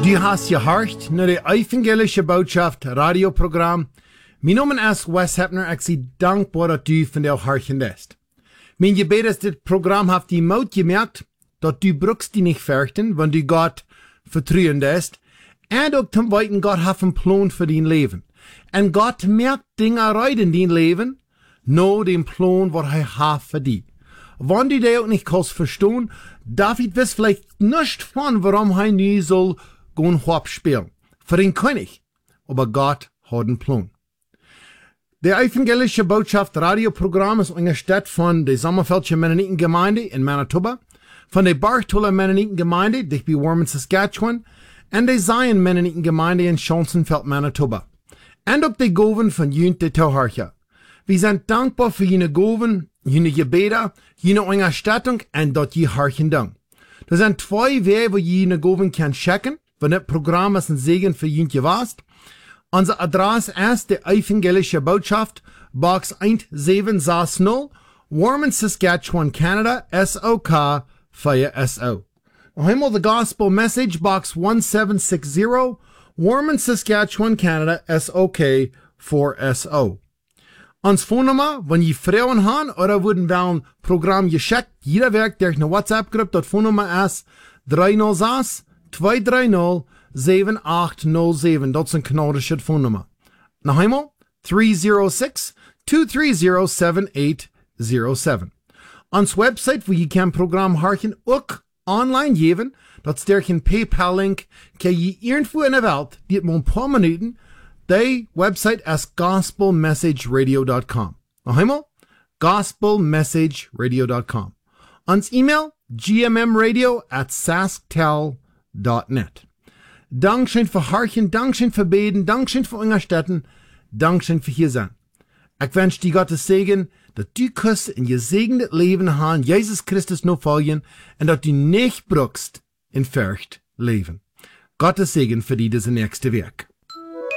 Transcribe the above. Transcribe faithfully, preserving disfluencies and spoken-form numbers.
Du hast gehorcht naar de evangelische boodschap radioprogram. Mijn naam is Wes Hepner. Ik zie dankbaar dat u van de hartje bent. Mijn gebed is dit programma heeft die mout gemerkt dat du brukst die niet verchten, want du God vertrouwen ist. En ook ten weiten God heeft een plan voor die leven. En God merkt dingen uit in die leven, nou den plan wat hij heeft voor die. Wenn du die auch nicht kannst verstehen, David weiß vielleicht nicht von, warum er nie soll gehen Hop spielen. Für den König. Aber Gott hat einen Plan. Der evangelische Botschaft Radioprogramm ist unterstützt von der Sommerfeldschen Mennonitengemeinde in Manitoba, von der Bartola Mennonitengemeinde, dicht bei Warman, Saskatchewan, und der Zion Mennonitengemeinde in Schonsenfeld, Manitoba. Und auch die Goven von Jünt de Tauharcha. Wir sind dankbar für jene Goven, jene Gebete, jene Unterstützung und dort je harchen Dank. Das sind zwei Wege, wo jene Goven kann checken, wenn das Programm ist ein Segen für jene gewesen. Unsere Adresse ist die evangelische Botschaft, Box eins sieben sechs null, Warman, Saskatchewan, Canada, S O K vier S O. Noch einmal the Gospel Message, Box one seven six zero, Warman, Saskatchewan, Canada, S O K four S O. Ons Phonenummer, wenn ihr Frauen haben oder würden wir ein Programm geschickt, jeder werkt durch eine WhatsApp-Gruppe, das Phonenummer ist drei null sechs zwei drei null sieben acht null sieben. Das ist ein kanadisches Phonenummer. Noch einmal, drei null sechs zwei drei null sieben acht null sieben. Ons Website, wo ihr kein Programm harchen, auch online geben, das ist durch ein PayPal-Link, kann ihr irgendwo in der Welt, die hat mal ein paar Minuten, die Website ist gospel message radio dot com. Noch einmal, gospel message radio dot com. Uns E-Mail, g m m radio at sasktel dot net. Dankeschön für Harchen, Dankeschön für Beten, Dankeschön für Unterstützen, Dankeschön für hier sein. Ich wünsche dir Gottes Segen, dass du kannst in gesegnet Leben haben, Jesus Christus noch folgen, und dass du nicht brauchst in Furcht leben. Gottes Segen für die, das nächste Werk.